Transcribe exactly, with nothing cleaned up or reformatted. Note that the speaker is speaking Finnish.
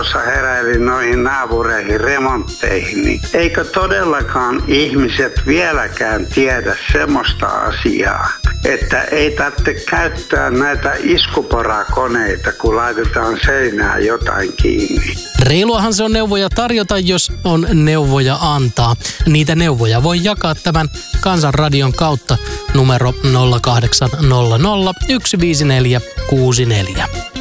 tuossa heräilin noihin naapureihin remontteihin, niin eikö todellakaan ihmiset vieläkään tiedä semmoista asiaa, että ei tarvitse käyttää näitä iskuporakoneita, kun laitetaan seinään jotain kiinni. Reiluahan se on neuvoja tarjota, jos on neuvoja antaa. Niitä neuvoja voi jakaa tämän Kansanradion kautta numero nolla kahdeksan nolla nolla yksi viisi neljä kuusi neljä.